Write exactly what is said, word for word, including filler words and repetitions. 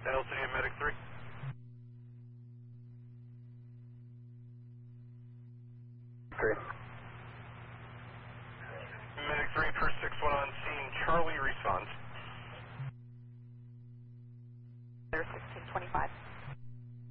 L C D and Medic three. Three. Medic three per six one on scene. Charlie responds. There's sixteen twenty-five.